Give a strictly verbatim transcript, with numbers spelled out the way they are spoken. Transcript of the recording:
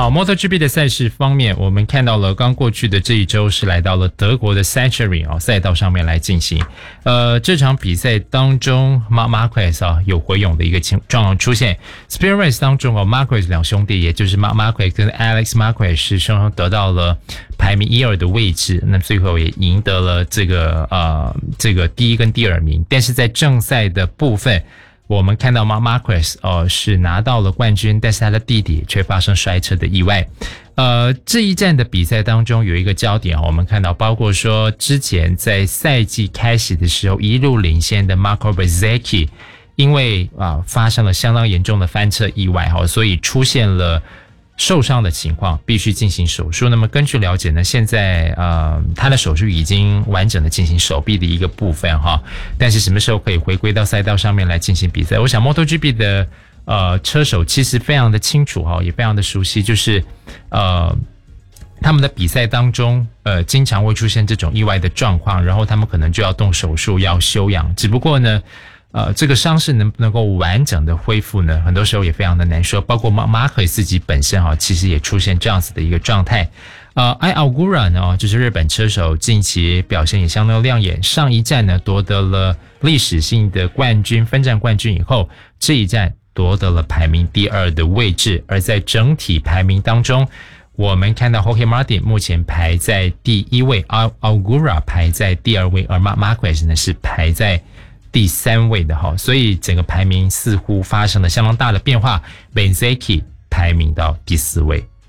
好 ，MotoGP 的赛事方面，我们看到了刚过去的这一周是来到了德国的 Sachsenring 哦赛道上面来进行。呃，这场比赛当中 ，Marc Marquez 啊有回勇的一个情状况出现。Sprint Race 当中哦 ，Marquez 两兄弟，也就是 Marc Marquez 跟 Alex Marquez 是双双得到了排名一二的位置，那最后也赢得了这个呃这个第一跟第二名。但是在正赛的部分，我们看到 Marc Marquez 呃是拿到了冠军，但是他的弟弟却发生摔车的意外。呃，这一站的比赛当中有一个焦点，我们看到包括说之前在赛季开始的时候一路领先的 Marco Bezzecchi， 因为啊、呃、发生了相当严重的翻车意外哈，所以出现了受伤的情况，必须进行手术。那么根据了解呢，现在呃他的手术已经完整的进行手臂的一个部分哈，但是什么时候可以回归到赛道上面来进行比赛？我想 MotoGP 的呃车手其实非常的清楚哈，也非常的熟悉，就是呃他们的比赛当中呃经常会出现这种意外的状况，然后他们可能就要动手术要休养，只不过呢呃，这个伤势能不能够完整的恢复呢？很多时候也非常的难说。包括马马可自己本身哈，其实也出现这样子的一个状态。呃 ，Ai Ogura 呢，就是日本车手，近期表现也相当亮眼。上一站呢夺得了历史性的冠军，分站冠军以后，这一站夺得了排名第二的位置。而在整体排名当中，我们看到 Jorge Martin 目前排在第一位 ，Ogura 排在第二位，而 Marc Marquez 呢是排在第三位的哈，所以整个排名似乎发生了相当大的变化。Bezzecchi 排名到第四位。